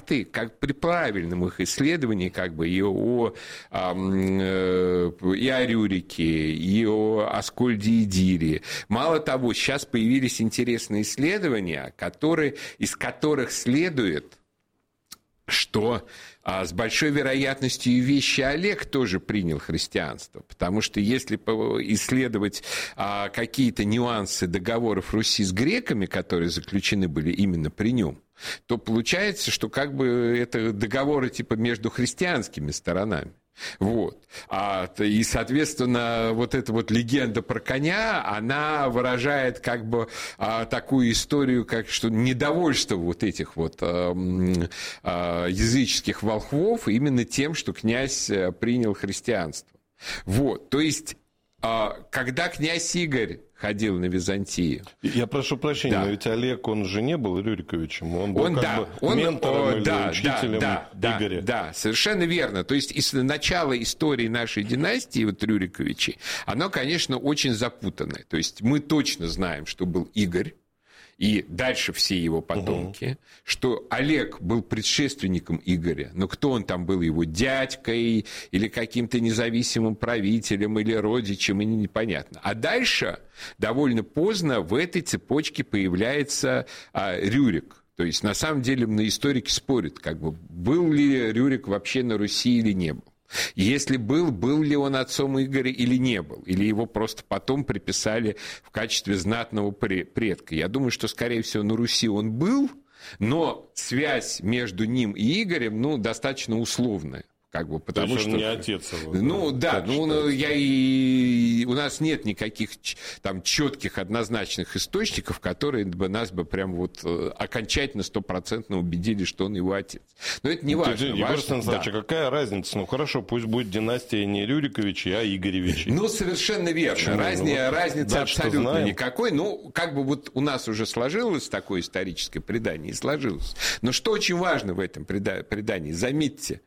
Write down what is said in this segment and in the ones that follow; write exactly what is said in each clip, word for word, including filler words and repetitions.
факты, как при правильном их исследовании, как бы и о, э, и о Рюрике, и о Аскольде и Дире. Мало того, сейчас появились интересные исследования, которые, из которых следует, что а, с большой вероятностью и вещи Олег тоже принял христианство, потому что если исследовать а, какие-то нюансы договоров Руси с греками, которые заключены были именно при нем, то получается, что как бы это договоры типа между христианскими сторонами. Вот. А, и, соответственно, вот эта вот легенда про коня, она выражает как бы а, такую историю, как что недовольство вот этих вот а, а, языческих волхвов именно тем, что князь принял христианство. Вот. То есть, а, когда князь Игорь ходил на Византию. Я прошу прощения, да. Но ведь Олег, он же не был Рюриковичем, он был он, как да, бы он, ментором о, или да, учителем да, да, Игоря. Да, да, совершенно верно. То есть из начала истории нашей династии, вот Рюриковичей, оно, конечно, очень запутанное. То есть мы точно знаем, что был Игорь, и дальше все его потомки, угу. Что Олег был предшественником Игоря, но кто он там был, его дядькой или каким-то независимым правителем или родичем, и непонятно. А дальше, довольно поздно, в этой цепочке появляется а, Рюрик. То есть, на самом деле, историки спорят, как бы, был ли Рюрик вообще на Руси или не был. Если был, был ли он отцом Игоря или не был, или его просто потом приписали в качестве знатного предка. Я думаю, что, скорее всего, на Руси он был, но связь между ним и Игорем, ну, достаточно условная. Как бы, потому То есть он что, не отец его. Ну да, ну, я и, у нас нет никаких там четких однозначных источников, которые бы нас бы прям вот окончательно стопроцентно убедили, что он его отец. Но это не ну, важно. Егор важно, Станиславович, да. Какая разница? Ну хорошо, пусть будет династия не Рюриковичей, а Игоревичей. Ну совершенно верно. Разни, ну, вот разницы абсолютно никакой. Ну как бы вот у нас уже сложилось такое историческое предание, и сложилось. Но что очень важно в этом предании, заметьте,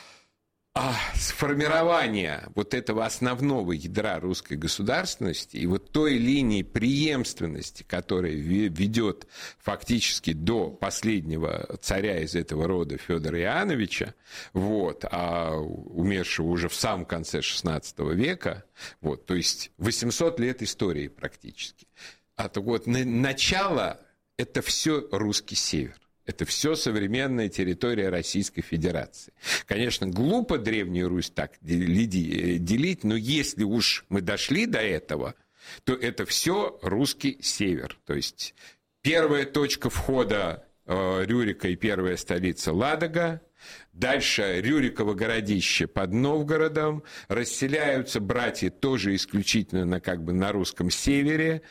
А сформирование вот этого основного ядра русской государственности и вот той линии преемственности, которая ведет фактически до последнего царя из этого рода Федора Иоанновича, вот, а умершего уже в самом конце шестнадцатого века, вот, то есть восемьсот лет истории практически. А то вот начало – это все русский север. Это все современная территория Российской Федерации. Конечно, глупо Древнюю Русь так делить, но если уж мы дошли до этого, то это все русский север. То есть первая точка входа Рюрика и первая столица Ладога. Дальше Рюриково городище под Новгородом. Расселяются братья тоже исключительно на, как бы, на русском севере.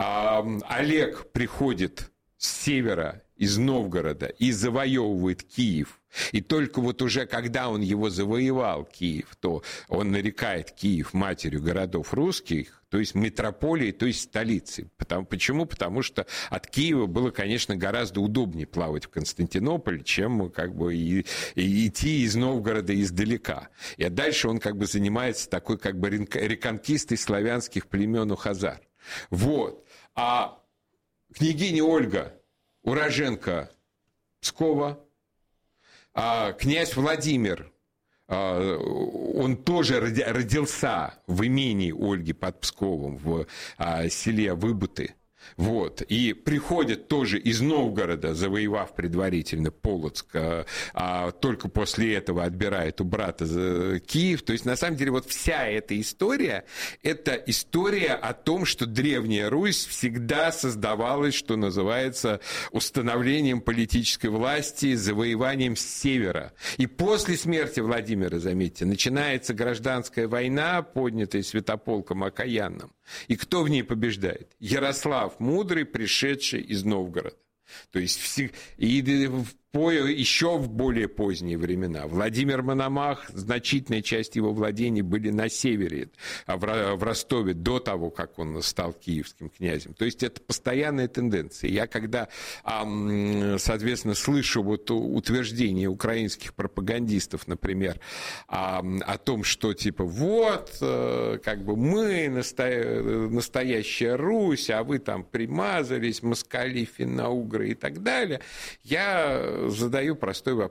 Олег приходит с севера, из Новгорода, и завоевывает Киев. И только вот уже когда он его завоевал, Киев, то он нарекает Киев матерью городов русских, то есть метрополией, то есть столицей. Потому, почему? Потому что от Киева было, конечно, гораздо удобнее плавать в Константинополь, чем как бы и, и идти из Новгорода издалека. И дальше он как бы занимается такой как бы реконкистой славянских племен у хазар. Вот. А княгиня Ольга, уроженка Пскова, а князь Владимир, он тоже родился в имении Ольги под Псковом, в селе Выбуты. Вот. И приходит тоже из Новгорода, завоевав предварительно Полоцк, а только после этого отбирает у брата Киев. То есть, на самом деле, вот вся эта история, это история о том, что Древняя Русь всегда создавалась, что называется, установлением политической власти, завоеванием с севера. И после смерти Владимира, заметьте, начинается гражданская война, поднятая Святополком Окаянным. И кто в ней побеждает? Ярослав Мудрый, пришедший из Новгорода. То есть и еще в более поздние времена Владимир Мономах, значительная часть его владений были на севере, в Ростове, до того, как он стал киевским князем. То есть это постоянная тенденция. Я когда, соответственно, слышу вот утверждения украинских пропагандистов, например, о том, что типа вот, как бы мы настоящая Русь, а вы там примазались, москали, финно-угры и так далее, я задаю простой вопрос.